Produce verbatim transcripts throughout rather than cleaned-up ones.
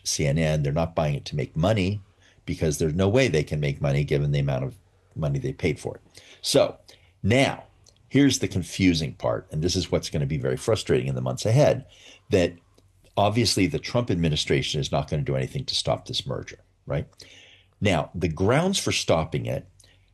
C N N. They're not buying it to make money because there's no way they can make money given the amount of money they paid for it. So now here's the confusing part, and this is what's going to be very frustrating in the months ahead, that obviously the Trump administration is not going to do anything to stop this merger, right? Now, the grounds for stopping it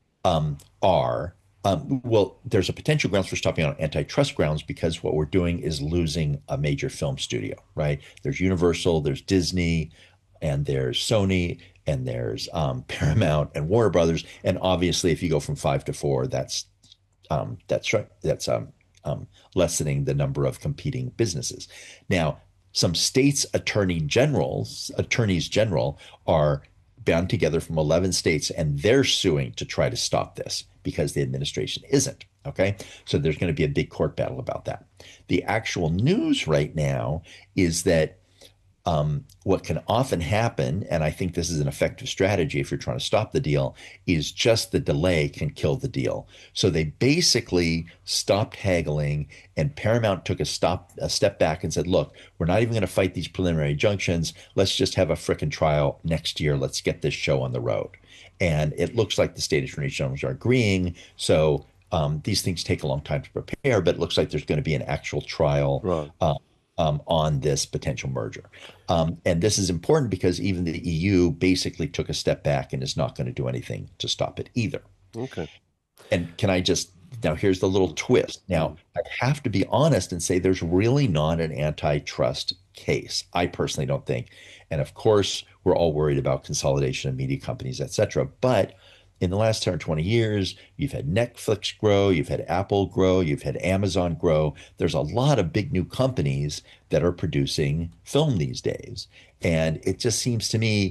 um, are um, well, there's a potential grounds for stopping on antitrust grounds because what we're doing is losing a major film studio, right? There's Universal, there's Disney, and there's Sony, and there's um, Paramount and Warner Brothers, and obviously, if you go from five to four, that's um, that's right, that's um, um, lessening the number of competing businesses. Now, some states' attorney generals, attorneys general, are bound together from eleven states, and they're suing to try to stop this because the administration isn't. Okay. So there's going to be a big court battle about that. The actual news right now is that um, what can often happen, and I think this is an effective strategy if you're trying to stop the deal, is just the delay can kill the deal. So they basically stopped haggling, and Paramount took a stop, a step back, and said, "Look, we're not even going to fight these preliminary injunctions. Let's just have a frickin' trial next year. Let's get this show on the road." And it looks like the state attorney generals are agreeing. So um, these things take a long time to prepare, but it looks like there's going to be an actual trial. Right. Uh, um, on this potential merger. Um, and this is important because even the E U basically took a step back and is not going to do anything to stop it either. Okay. And can I just, now here's the little twist. Now, I have to be honest and say there's really not an antitrust case. I personally don't think. And of course, we're all worried about consolidation of media companies, et cetera. But in the last ten or twenty years, you've had Netflix grow, you've had Apple grow, you've had Amazon grow. There's a lot of big new companies that are producing film these days. And it just seems to me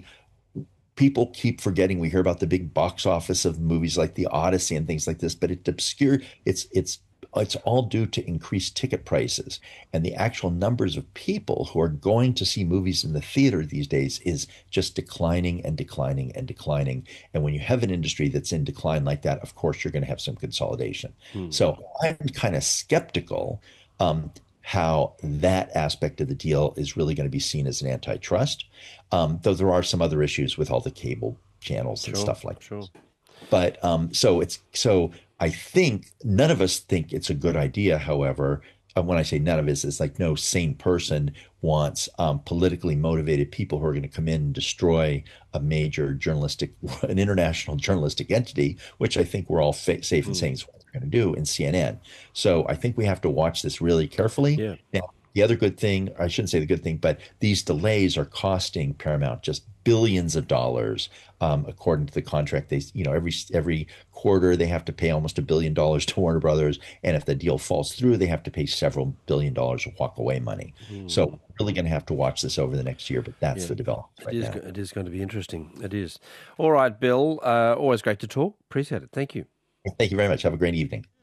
people keep forgetting. We hear about the big box office of movies like The Odyssey and things like this, but it's obscure. It's it's it's all due to increased ticket prices. And the actual numbers of people who are going to see movies in the theater these days is just declining and declining and declining. And when you have an industry that's in decline like that, of course, you're going to have some consolidation. Hmm. So I'm kind of skeptical um, how that aspect of the deal is really going to be seen as an antitrust, um, though there are some other issues with all the cable channels and Sure. stuff like Sure. that. But um, so it's so I think none of us think it's a good idea. However, uh, when I say none of us, it's like no sane person wants um, politically motivated people who are going to come in and destroy a major journalistic, an international journalistic entity, which I think we're all fa- safe in Hmm. saying is what they're going to do in C N N. So I think we have to watch this really carefully. Yeah. Now, the other good thing, I shouldn't say the good thing, but these delays are costing Paramount just billions of dollars, um, according to the contract. They, you know, every every quarter they have to pay almost a billion dollars to Warner Brothers, and if the deal falls through, they have to pay several billion dollars of walk away money. Hmm. So we're really going to have to watch this over the next year, but that's Yeah. the development It right is. now. go- It is going to be interesting. It is. All right, Bill. Uh, always great to talk. Appreciate it. Thank you. Thank you very much. Have a great evening.